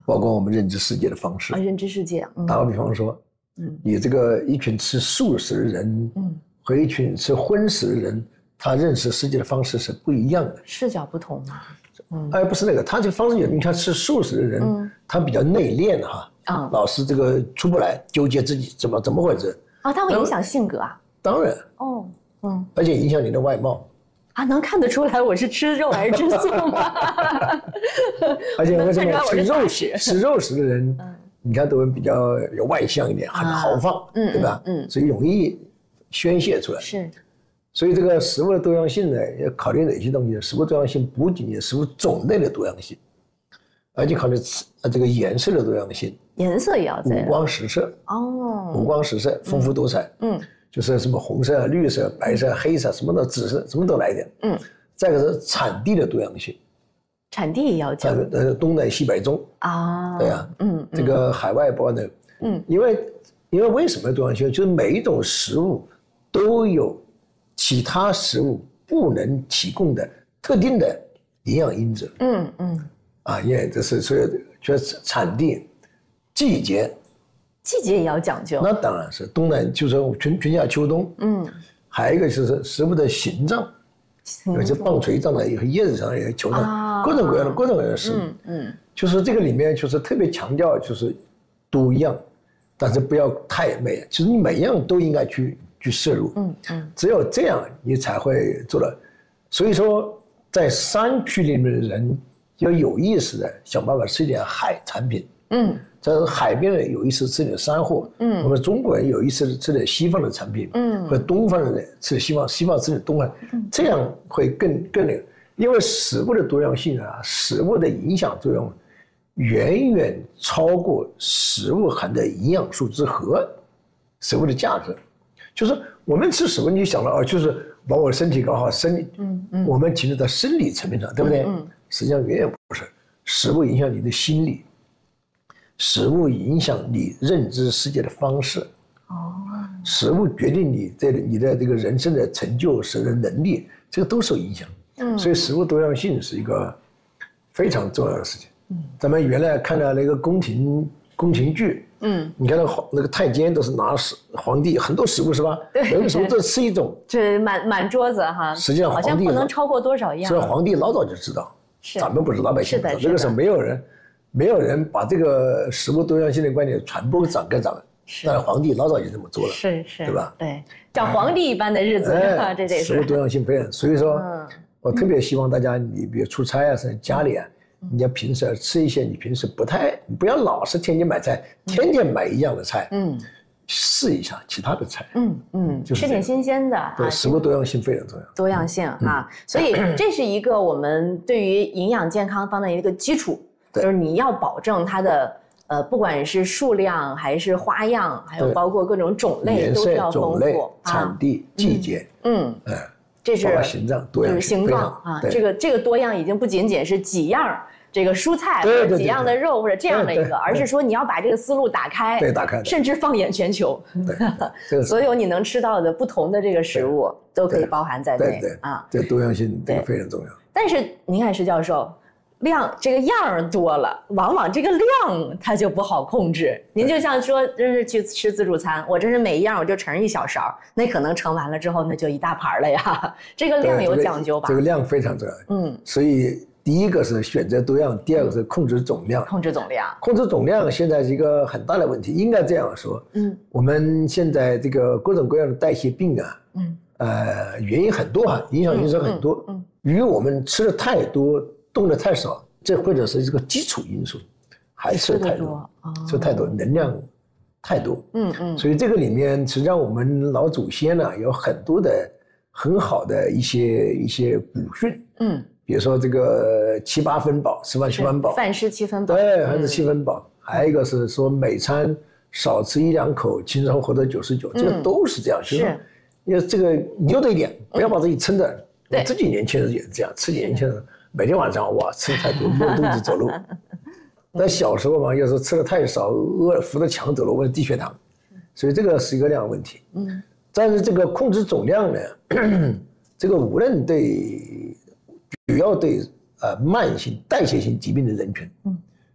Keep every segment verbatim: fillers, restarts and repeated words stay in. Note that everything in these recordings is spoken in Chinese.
包括我们认知世界的方式。 啊，认知世界。 嗯、打个比方说，嗯，你这个一群吃素食的人，嗯，和一群吃荤食的人，他认识世界的方式是不一样的， 视角不同嘛。 嗯，哎，不是那个，他这个方式有，你看吃素食的人，嗯、他比较内敛哈，啊、嗯，老是这个出不来，纠结自己怎么怎么回事。 啊，它会影响性格啊。 当然。 哦，嗯， 而且影响你的外貌。 啊，能看得出来我是吃肉还是吃素吗？ 而且为什么吃肉食吃肉食的人，嗯、你看都会比较有外向一点，很豪放，嗯、对吧？嗯，所以容易宣泄出来。 是。所以这个食物的多样性呢，要考虑哪些东西？食物多样性不仅仅是食物种类的多样性，而且考虑这个颜色的多样性。 颜色也要在。 五光十色。 哦。 五光十色，丰富多彩。嗯。嗯就是什么红色、绿色、白色、黑色，什么的紫色，什么都来一点。嗯。再一个是产地的多样性。 产地也要讲。 呃，东南西北中。 啊。 对啊。嗯。这个海外包的。嗯。因为因为为什么多样性？就是每一种食物都有其他食物不能提供的特定的营养因子。嗯嗯。啊，因为这是所有的，就是产地、季节。 季节也要讲究。 那当然是东南，就是春春夏秋冬。嗯。还有一个就是食物的形状，有些棒槌状的，有叶子上，有些球状，啊、各种各样的各种各样的食物。嗯嗯。就是这个里面就是特别强调就是多样，但是不要太美。其实你每样都应该去去摄入。嗯嗯。只有这样你才会做到。所以说，在山区里面的人要有意识的想办法吃点海产品。嗯。在海边人有意识吃点山货，嗯，我们中国人有意识吃点西方的产品，嗯，和东方人吃西方，西方吃点东方，嗯，这样会更更那个，因为食物的多样性啊，食物的影响作用远远超过食物含的营养素之和食物的价值。就是我们吃食物，你想到啊，就是把我身体搞好，身体，嗯嗯，我们停留在生理层面上，对不对？嗯，实际上远远不是，食物影响你的心理。食物影响你认知世界的方式，哦，食物决定你在你的这个人生的成就、是的能力，这个都受影响。嗯，所以食物多样性是一个非常重要的事情。嗯，咱们原来看到那个宫廷宫廷剧，嗯，你看那个那个太监都是拿食皇帝很多食物是吧？ 对， 每个食物都吃一种， 这满满桌子哈。 实际上好像不能超过多少样。 所以皇帝老早就知道， 是咱们不是老百姓不知道，这个时候没有人。没有人把这个食物多样性的观念传播给长给咱们，但是皇帝老早就这么做了， 是是， 对吧？ 对，像皇帝一般的日子，哎、这得是食物多样性非常。所以说，嗯、我特别希望大家，你比如出差啊，在家里啊，嗯、你要平时吃一些你平时不太，你不要老是天天买菜，嗯、天天买一样的菜，嗯，试一下其他的菜， 嗯嗯，就是吃点新鲜的。 对，食物多样性非常重要。 多样性啊，所以这是一个我们对于营养健康方面的一个基础。就是你要保证它的呃，不管是数量还是花样，还有包括各种种类都是要丰富， 产地、季节， 嗯，嗯，这是形状多样， 就是形状啊，这个这个多样已经不仅仅是几样这个蔬菜或者几样的肉或者这样的一个，而是说你要把这个思路打开， 对，打开， 甚至放眼全球，对，所有你能吃到的不同的这个食物都可以包含在内啊， 这多样性这个非常重要。 但是您看石教授。量这个样多了，往往这个量它就不好控制。您就像说，真是去吃自助餐，我真是每一样我就盛一小勺，那可能盛完了之后那就一大盘了呀。这个量有讲究吧？ 这个量非常重要。嗯，所以第一个是选择多样，第二个是控制总量。 控制总量， 控制总量现在是一个很大的问题。应该这样说，嗯，我们现在这个各种各样的代谢病啊，嗯，呃，原因很多哈，影响因素很多。嗯，与我们吃的太多。动的太少，这或者是这个基础因素，还是太多，吃太多，能量太多，嗯嗯，所以这个里面实际上我们老祖先呢有很多的很好的一些一些古训，嗯，比如说这个七八分饱，吃饭七分饱， 饭吃七分饱， 对，还是七分饱，还有一个是说每餐少吃一两口，轻松活到九十九，这个都是这样，是，因为这个牛的一点，不要把自己撑的，我自己年轻人也是这样，自己年轻人。每天晚上哇吃太多饿肚子走路，那小时候嘛，要是吃的太少，饿扶着墙走路，为了低血糖，所以这个是一个量问题。嗯，但是这个控制总量呢，这个无论对主要对呃慢性代谢性疾病的人群，嗯，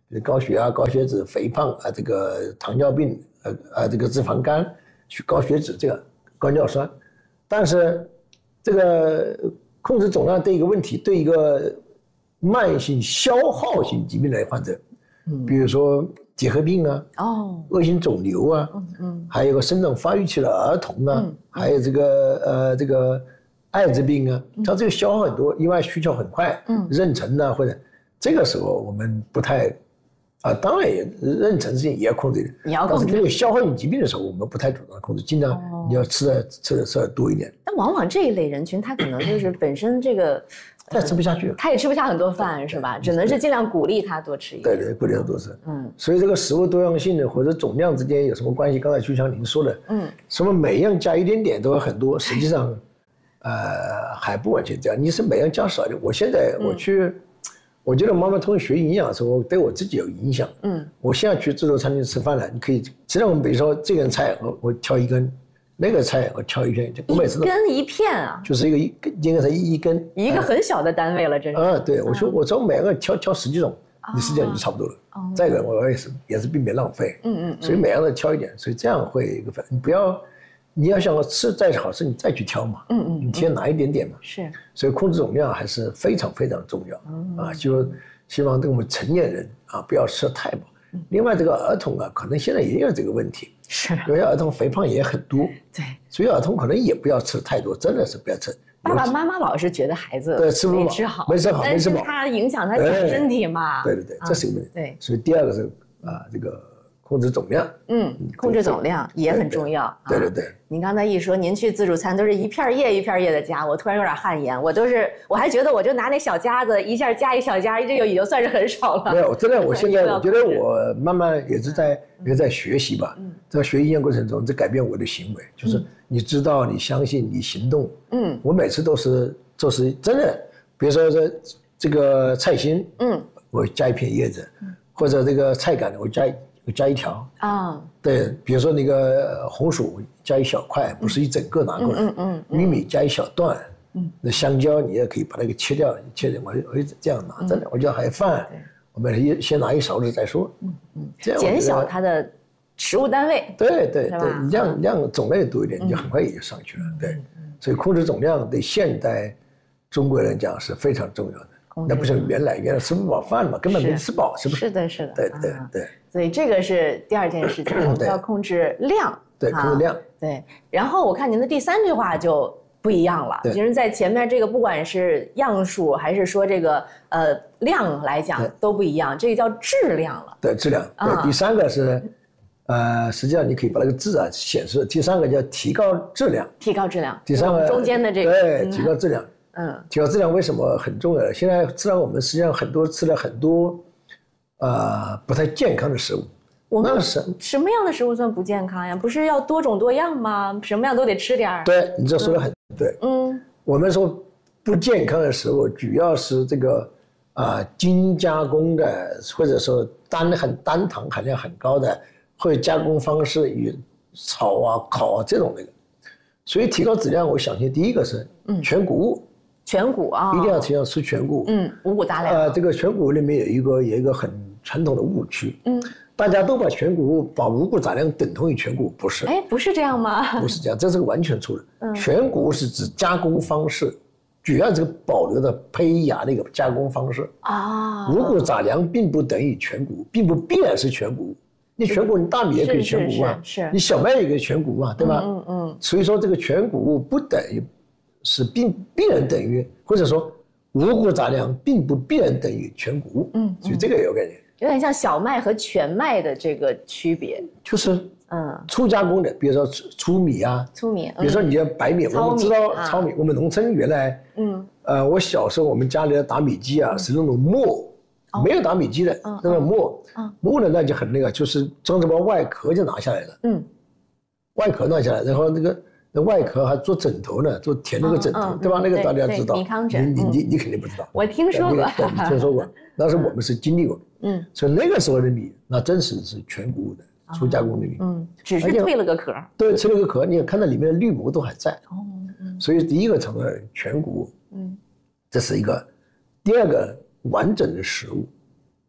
比如高血压、高血脂、肥胖啊，这个糖尿病，呃啊这个脂肪肝、高血脂这个高尿酸。但是这个控制总量对一个问题，对一个慢性消耗性疾病的患者，嗯，比如说结核病啊，哦，恶性肿瘤啊，嗯嗯，还有个生长发育期的儿童啊，嗯、还有这个呃这个艾滋病啊，它这个消耗很多，因为需求很快，嗯，妊娠啊或者这个时候我们不太啊，当然也妊娠性也要控制的， 你要控制。 但是这个消耗性疾病的时候，我们不太主动控制，尽量你要吃的、哦、吃的吃的多一点。 但往往这一类人群，他可能就是本身这个。 他也吃不下去， 他也吃不下很多饭，是吧？只能是尽量鼓励他多吃一点。 对对，鼓励他多吃。嗯，所以这个食物多样性或者总量之间有什么关系？刚才就像您说的，嗯，什么每样加一点点都有很多，实际上，呃，还不完全这样。你是每样加少一点。我现在我去，嗯、我觉得妈妈通学营养的时候对我自己有影响。嗯，我现在去自助餐厅吃饭了，你可以，实际上我们比如说这根菜，我我挑一根。那个菜我挑一片，我每次都一根一片啊， 就是一个一根，应该是一根， 一个很小的单位了，真是。 啊，对，我说我只要每个挑挑十几种，你时间就差不多了。哦。再一个，我也是也是避免浪费。嗯嗯。所以每样都挑一点，所以这样会一个分，你不要，你要想吃再好吃，你再去挑嘛。嗯嗯。你先拿一点点嘛。 是。 所以控制总量还是非常非常重要。嗯。啊，就希望对我们成年人啊不要吃太饱。另外，这个儿童啊，可能现在也有这个问题， 是， 因为儿童肥胖也很多， 对， 所以儿童可能也不要吃太多，真的是不要吃。 爸爸妈妈老是觉得孩子对吃不没吃好， 没吃好， 但是他影响他身体嘛。 对对对，这是一个问题。对，所以第二个是啊，这个控制总量。 嗯，控制总量也很重要。 对对对。 您刚才一说，您去自助餐都是一片叶一片叶的夹，我突然有点汗颜。我都是，我还觉得我就拿那小夹子一下夹一小夹，这就已经算是很少了。 没有，真的，我现在我觉得我慢慢也是在也在学习吧。嗯，在学营养过程中，在改变我的行为，就是你知道，你相信，你行动。嗯，我每次都是就是真的，比如说这这个菜心，嗯，我加一片叶子，或者这个菜杆，我加我加一条啊。对，比如说那个红薯加一小块，不是一整个拿过来。嗯嗯嗯。玉米加一小段。嗯。那香蕉你也可以把它给切掉，切掉我我这样拿着，我觉得还饭，我们一先拿一勺子再说。嗯嗯。这样减小它的食物单位。 对对对，量量种类多一点，你就很快也就上去了。对。所以控制总量对现代中国人讲是非常重要的。那不是原来原来吃不饱饭嘛，根本没吃饱，是不是？ 是的，是的。 对对对。 所以这个是第二件事情，我们要控制量。 对，控制量。 对。然后我看您的第三句话就不一样了，其实在前面这个不管是样数还是说这个呃量来讲都不一样，这个叫质量了。 对，质量。对，第三个是呃，实际上你可以把那个字啊显示，第三个叫提高质量。 提高质量。 第三个中间的这个。 对，提高质量。嗯，提高质量为什么很重要？现在知道我们实际上很多吃了很多，呃，不太健康的食物。 我们什什么样的食物算不健康呀？不是要多种多样吗？什么样都得吃点儿。 对，你这说的很对。嗯，我们说不健康的食物，主要是这个啊、呃、精加工的，或者说单很单糖含量很高的，或者加工方式与炒啊、烤啊这种那个。所以提高质量，我相信第一个是全谷物。 全谷啊， 一定要提倡吃全谷。 嗯，五谷杂粮。 呃，这个全谷里面有一个有一个很传统的误区。嗯，大家都把全谷物把五谷杂粮等同于全谷，不是？ 哎，不是这样吗？ 不是这样，这是个完全错的。嗯，全谷是指加工方式，主要这个保留的胚芽的一个加工方式啊。五谷杂粮并不等于全谷，并不必然是全谷。你全谷，你大米也可以全谷啊， 是你小麦也可以全谷啊，对吧？嗯嗯。所以说这个全谷物不等于。是并必然等于，或者说五谷杂粮并不必然等于全谷物，嗯，所以这个有概念， 有点像小麦和全麦的这个区别， 就是嗯，粗加工的，比如说粗米啊， 粗米， 比如说你叫白米，我们知道糙米，我们农村原来，嗯，呃，我小时候我们家里的打米机啊是那种磨，没有打米机的，那种磨，磨的那就很那个，就是装着包外壳就拿下来了，嗯，外壳拿下来，然后那个。那外壳还做枕头呢，做填那个枕头，嗯嗯、对吧？那个大家知道， 米糠枕， 你你你肯定不知道。 我听说过， 对，你听说过。当时我们是经历过，嗯，所以那个时候的米，那真是是全谷物的粗加工的米， 嗯，只是蜕了个壳。 对，蜕了个壳，你看到里面的绿膜都还在。哦，嗯。所以第一个成了全谷物，嗯，这是一个。第二个完整的食物，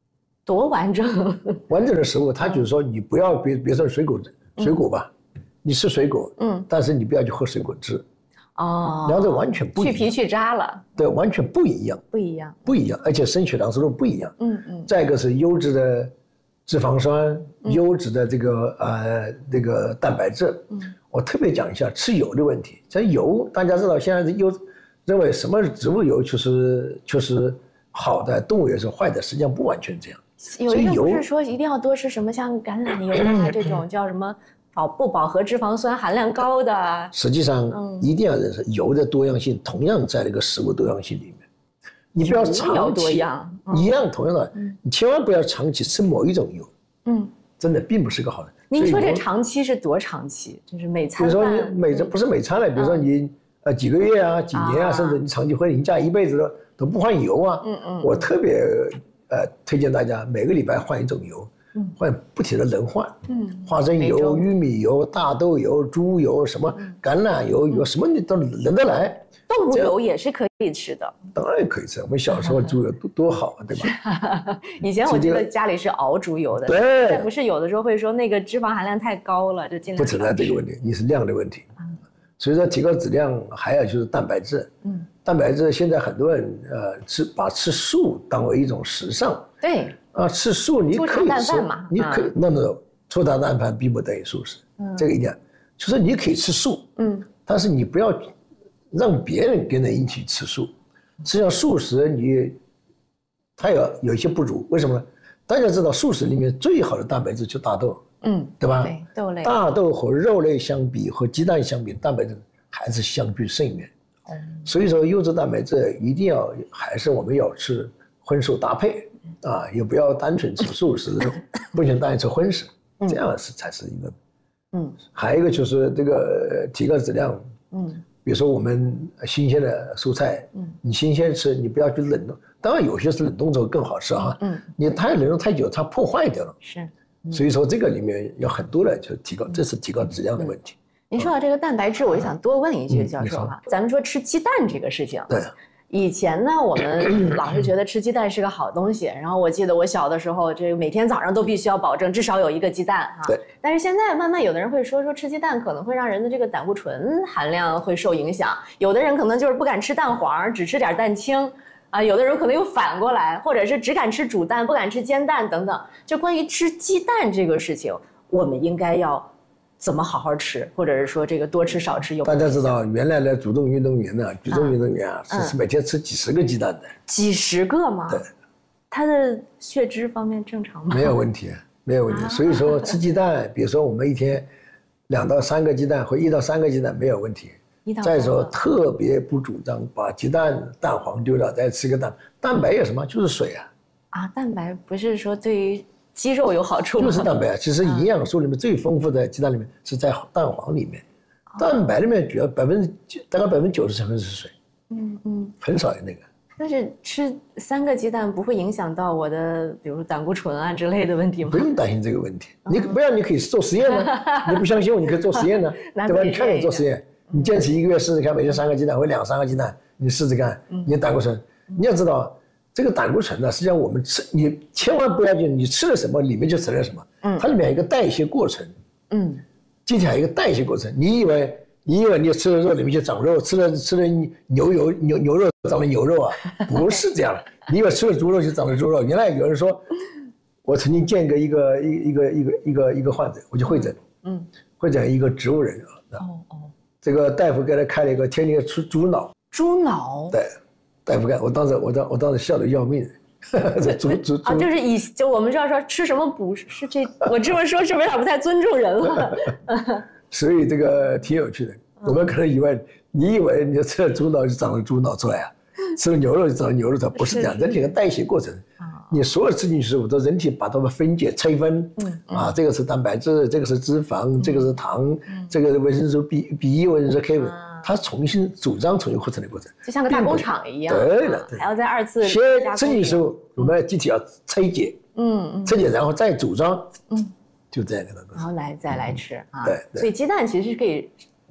多完整。 完整的食物，它就是说你不要别别说水果水果吧，嗯、你吃水果，嗯，但是你不要去喝水果汁。哦，两者完全不一样， 去皮去渣了。 对，完全不一样， 不一样， 不一样，而且升血糖速度不一样。嗯嗯。再一个是优质的脂肪酸，嗯、优质的这个呃这个蛋白质。嗯。我特别讲一下吃油的问题。这油大家知道，现在油认为什么植物油就是就是好的，动物油是坏的，实际上不完全这样。 有一个不是说一定要多吃什么像橄榄油啊这种叫什么？饱不饱和脂肪酸含量高的， 实际上一定要认识油的多样性，同样在那个食物多样性里面。你不要长期多样， 一样同样的，你千万不要长期吃某一种油。嗯，真的并不是个好的。 您说这长期是多长期？就是每餐， 比如说你每不是每餐了，比如说你呃几个月啊、几年啊，甚至你长期或者你家一辈子都都不换油啊。嗯嗯。我特别呃推荐大家每个礼拜换一种油。换不停的轮换，嗯，花生油、玉米油、大豆油、猪油，什么橄榄油，有什么你都轮得来。 动物油也是可以吃的， 当然可以吃。我们小时候猪油多多好啊，对吧？ 以前我记得家里是熬猪油的， 对， 但不是有的时候会说那个脂肪含量太高了，就尽量不存在这个问题，你是量的问题。所以说提高质量还有就是蛋白质，嗯，蛋白质现在很多人呃吃把吃素当为一种时尚， 对。 啊，吃素你可以吃，你可以那么粗茶淡饭并不等于素食，嗯、这个一点，就是你可以吃素，嗯，但是你不要让别人跟着一起吃素。实际上素食你它有有一些不足，为什么呢？大家知道素食里面最好的蛋白质就大豆，嗯，对吧？ 对，豆类。 大豆和肉类相比，和鸡蛋相比，蛋白质还是相距甚远。嗯，所以说优质蛋白质一定要还是我们要吃荤素搭配。啊，也不要单纯吃素食，不行单纯吃荤食，这样是才是一个。嗯，还有一个就是这个提高质量。嗯，比如说我们新鲜的蔬菜，嗯，你新鲜吃，你不要去冷冻。当然有些是冷冻之后更好吃哈。嗯，你太冷冻太久，它破坏掉了。 是。 所以说这个里面有很多的就提高，这是提高质量的问题。 您说到这个蛋白质，我就想多问一句，教授哈，咱们说吃鸡蛋这个事情。 对。 以前呢，我们老是觉得吃鸡蛋是个好东西，然后我记得我小的时候，这个每天早上都必须要保证至少有一个鸡蛋啊。 对。 但是现在慢慢有的人会说说吃鸡蛋可能会让人的这个胆固醇含量会受影响，有的人可能就是不敢吃蛋黄，只吃点蛋清啊，有的人可能又反过来，或者是只敢吃煮蛋，不敢吃煎蛋等等。就关于吃鸡蛋这个事情，我们应该要怎么好好吃，或者是说这个多吃少吃有？ 大家知道，原来的主动运动员呢，举重运动员啊，是、嗯、是每天吃几十个鸡蛋的。 几十个吗？ 对。 他的血脂方面正常吗？ 没有问题，没有问题。啊、所以说吃鸡蛋，比如说我们一天两到三个鸡蛋或一到三个鸡蛋没有问题。再说特别不主张把鸡蛋蛋黄丢掉再吃个蛋，蛋白有什么？就是水啊。 啊，蛋白不是说对于肌肉有好处吗？ 就是蛋白，其实营养素里面最丰富的鸡蛋里面是在蛋黄里面，哦、蛋白里面主要百分之大概百分之九十成分是水，嗯嗯，很少有那个。 但是吃三个鸡蛋不会影响到我的，比如说胆固醇啊之类的问题吗？ 不用担心这个问题，你不要你可以做实验呢，你不相信我，你可以做实验呢，对吧？你看你做实验，你坚持一个月试试看，每天三个鸡蛋或两三个鸡蛋，你试试看，你的胆固醇，你要知道。这个胆固醇呢，实际上我们吃，你千万不要就你吃了什么，里面就吃了什么。嗯，它里面有一个代谢过程。嗯，机体还有一个代谢过程。你以为你以为你吃了肉里面就长肉，吃了吃了牛油牛牛肉长了牛肉啊？不是这样的。你以为吃了猪肉就长了猪肉？原来有人说，我曾经见过一个一一个一个一个一个患者，我就会诊，嗯，会诊一个植物人啊。哦哦。这个大夫给他开了一个天天吃猪脑。 猪脑。 对。大夫看，我当时我当我当时笑得要命，这猪猪啊，就是以就我们知道说吃什么补是这，我这么说是不是有点不太尊重人了？ 所以这个挺有趣的。我们可能以为你以为你吃了猪脑就长了猪脑出来啊，吃了牛肉就长了牛肉出来，不是这样，人体的代谢过程。你所有吃进去食物都人体把它们分解拆分，嗯啊，这个是蛋白质，这个是脂肪，这个是糖，这个是维生素 B B 一、维生素 K。它重新组装、重新合成的过程， 就像个大工厂一样。 对了，对， 还要在二次先吃进去时候，我们机体要拆解，嗯嗯，拆解然后再组装，嗯，就这样的过程。 然后来再来吃啊。 对， 所以鸡蛋其实是可以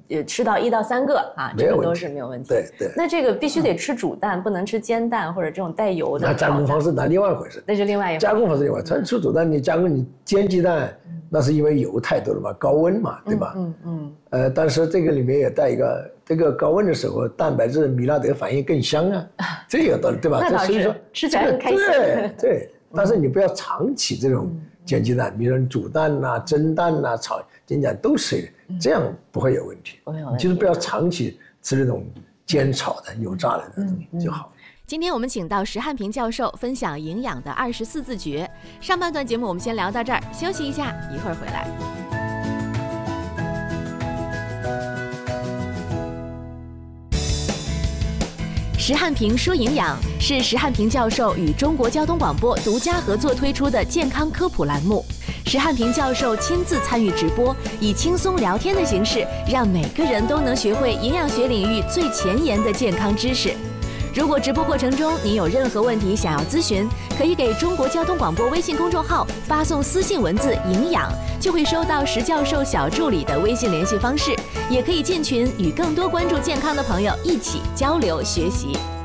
呃吃到一到三个啊，这个都是没有问题。 对对。 那这个必须得吃煮蛋，不能吃煎蛋或者这种带油的。 那加工方式那另外一回事。 那是另外一回事。 加工方式另外，咱吃煮蛋你加工你煎鸡蛋，那是因为油太多了嘛，高温嘛，对吧？嗯嗯。呃，但是这个里面也带一个，这个高温的时候，蛋白质米拉德反应更香啊，这有道理，对吧？ 那倒是。 所以说吃起来很开心。 对对，但是你不要长期这种煎鸡蛋，比如煮蛋呐、蒸蛋呐、炒煎蛋都是，这样不会有问题。不会有问题。就是不要长期吃那种煎炒的、油炸的那种就好。 今天我们请到石汉平教授分享营养的二十四字诀。上半段节目我们先聊到这儿，休息一下，一会儿回来。石汉平说营养是石汉平教授与中国交通广播独家合作推出的健康科普栏目。石汉平教授亲自参与直播，以轻松聊天的形式，让每个人都能学会营养学领域最前沿的健康知识。如果直播过程中你有任何问题想要咨询，可以给中国交通广播微信公众号发送私信文字营养，就会收到石教授小助理的微信联系方式，也可以进群与更多关注健康的朋友一起交流学习。